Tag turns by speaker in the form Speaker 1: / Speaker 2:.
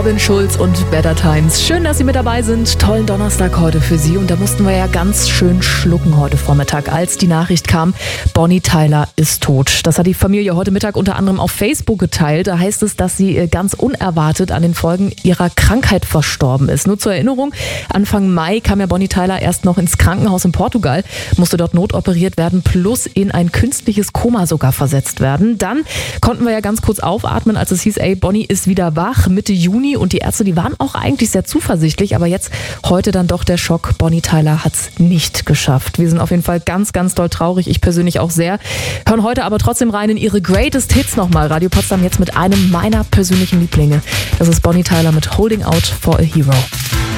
Speaker 1: Robin Schulz und Better Times. Schön, dass Sie mit dabei sind. Tollen Donnerstag heute für Sie. Und da mussten wir ja ganz schön schlucken heute Vormittag, als die Nachricht kam, Bonnie Tyler ist tot. Das hat die Familie heute Mittag unter anderem auf Facebook geteilt. Da heißt es, dass sie ganz unerwartet an den Folgen ihrer Krankheit verstorben ist. Nur zur Erinnerung, Anfang Mai kam ja Bonnie Tyler erst noch ins Krankenhaus in Portugal, musste dort notoperiert werden, plus in ein künstliches Koma sogar versetzt werden. Dann konnten wir ja ganz kurz aufatmen, als es hieß, ey, Bonnie ist wieder wach, Mitte Juni. Und die Ärzte, die waren auch eigentlich sehr zuversichtlich, aber jetzt heute dann doch der Schock. Bonnie Tyler hat es nicht geschafft. Wir sind auf jeden Fall ganz, ganz doll traurig. Ich persönlich auch sehr. Hören heute aber trotzdem rein in ihre Greatest Hits nochmal. Radio Potsdam jetzt mit einem meiner persönlichen Lieblinge. Das ist Bonnie Tyler mit Holding Out for a Hero.